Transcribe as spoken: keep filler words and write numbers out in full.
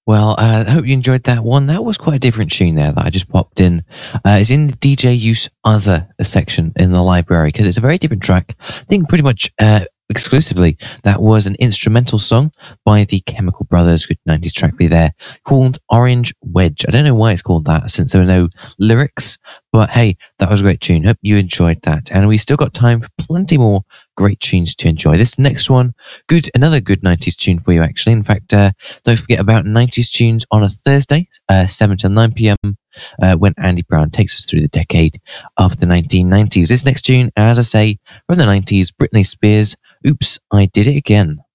Well, uh, I hope you enjoyed that one. That was quite a different tune there that I just popped in. Uh, it's in the D J Use Other section in the library because it's a very different track. I think pretty much uh, exclusively that was an instrumental song by the Chemical Brothers. Good nineties track be there called Orange Wedge. I don't know why it's called that since there were no lyrics, but hey, that was a great tune. Hope you enjoyed that. And we still got time for plenty more great tunes to enjoy. This next one, good, another good nineties tune for you actually. In fact, uh, don't forget about nineties tunes on a Thursday, uh, seven till nine p.m. Uh, when Andy Brown takes us through the decade of the nineteen nineties. This next tune, as I say, from the nineties, Britney Spears, Oops, I Did It Again.